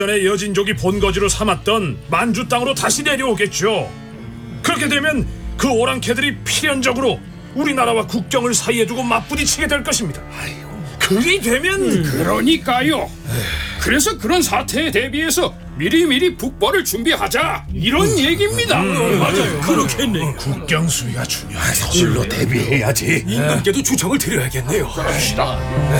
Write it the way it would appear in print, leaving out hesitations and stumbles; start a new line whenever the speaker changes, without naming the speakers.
전에 여진족이 본거지로 삼았던 만주 땅으로 다시 내려오겠죠. 그렇게 되면 그 오랑캐들이 필연적으로 우리나라와 국경을 사이에 두고 맞부딪히게 될 것입니다. 그리 되면
그러니까요. 그래서 그런 사태에 대비해서 미리미리 북벌을 준비하자 이런 얘기입니다.
맞아요.
그렇겠네.
국경 수비가 중요하죠.
서둘러 대비해야지. 임금께도 주청을 드려야겠네요.
그럽시다.